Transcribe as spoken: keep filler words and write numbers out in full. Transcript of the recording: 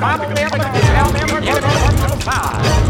I'm gonna tell them, tell them, give it on to the side.